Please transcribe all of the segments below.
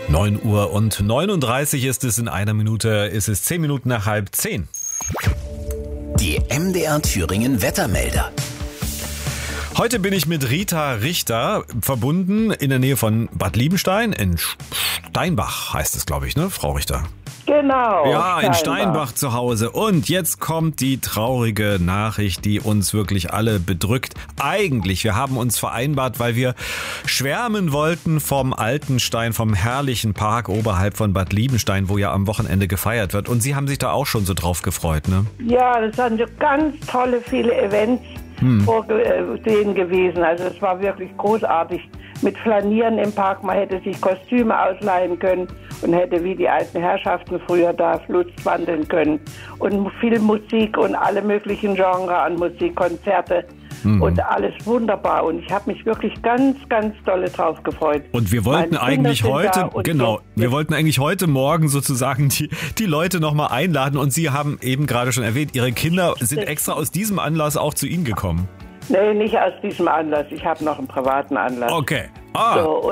9:39 ist es, in einer Minute ist es 10 Minuten nach 9:30. Die MDR Thüringen Wettermelder. Heute bin ich mit Rita Richter verbunden in der Nähe von Bad Liebenstein in Steinbach, heißt es, glaube ich, ne, Frau Richter? Genau. Ja, in Steinbach zu Hause. Und jetzt kommt die traurige Nachricht, die uns wirklich alle bedrückt. Eigentlich, wir haben uns vereinbart, weil wir schwärmen wollten vom Altenstein, vom herrlichen Park oberhalb von Bad Liebenstein, wo ja am Wochenende gefeiert wird. Und Sie haben sich da auch schon so drauf gefreut, ne? Ja, das waren so ganz tolle, viele Events vorgesehen gewesen. Also es war wirklich großartig. Mit Flanieren im Park, man hätte sich Kostüme ausleihen können und hätte wie die alten Herrschaften früher da Lust wandeln können. Und viel Musik und alle möglichen Genres an Musik, Konzerte und alles wunderbar. Und ich habe mich wirklich ganz, ganz dolle drauf gefreut. Und wir wollten eigentlich heute, wir wollten eigentlich heute Morgen sozusagen die Leute nochmal einladen. Und Sie haben eben gerade schon erwähnt, Ihre Kinder sind extra aus diesem Anlass auch zu Ihnen gekommen. Nee, nicht aus diesem Anlass. Ich habe noch einen privaten Anlass. Okay. So,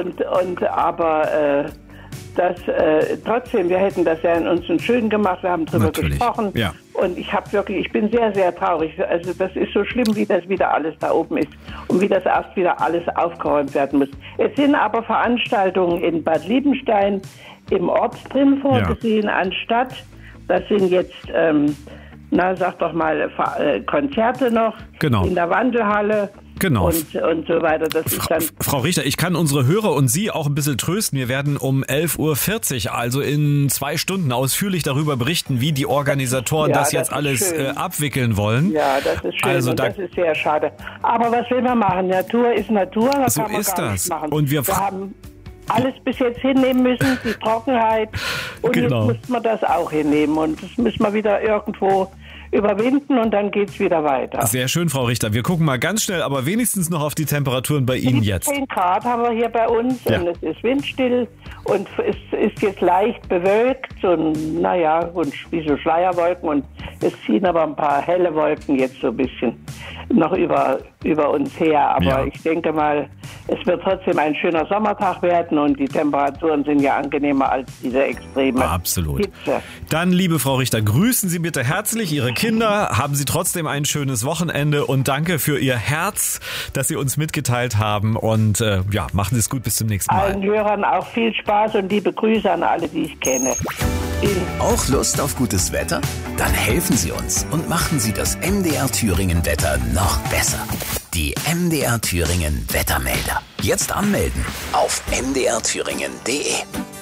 trotzdem, wir hätten das ja in uns schön gemacht. Wir haben drüber gesprochen. Ja. Und ich bin sehr, sehr traurig. Also das ist so schlimm, wie das wieder alles da oben ist und wie das erst wieder alles aufgeräumt werden muss. Es sind aber Veranstaltungen in Bad Liebenstein im Ort drin vorgesehen, anstatt, das sind jetzt sag doch mal, Konzerte noch in der Wandelhalle. Genau. Und so weiter. Das ist dann Frau Richter, ich kann unsere Hörer und Sie auch ein bisschen trösten. Wir werden um 11:40 Uhr, also in 2 Stunden, ausführlich darüber berichten, wie die Organisatoren das jetzt alles abwickeln wollen. Ja, das ist schön also das ist sehr schade. Aber was will man machen? Natur ist Natur, das so kann man ist gar das. nicht machen. Und wir haben alles bis jetzt hinnehmen müssen, die Trockenheit. Und jetzt muss man das auch hinnehmen. Und das müssen wir wieder irgendwo überwinden und dann geht's wieder weiter. Sehr schön, Frau Richter. Wir gucken mal ganz schnell, aber wenigstund noch auf die Temperaturen bei Ihnen jetzt. 10 Grad haben wir hier bei uns und es ist windstill und es ist jetzt leicht bewölkt und wie so Schleierwolken und es ziehen aber ein paar helle Wolken jetzt so ein bisschen noch über uns her. Aber ich denke mal, es wird trotzdem ein schöner Sommertag werden und die Temperaturen sind ja angenehmer als diese extreme Hitze. Dann, liebe Frau Richter, grüßen Sie bitte herzlich Ihre Kinder, haben Sie trotzdem ein schönes Wochenende und danke für Ihr Herz, das Sie uns mitgeteilt haben und machen Sie es gut, bis zum nächsten Mal. Allen Hörern auch viel Spaß und liebe Grüße an alle, die ich kenne. Auch Lust auf gutes Wetter? Dann helfen Sie uns und machen Sie das MDR Thüringen Wetter noch besser. Die MDR Thüringen Wettermelder. Jetzt anmelden auf mdrthüringen.de.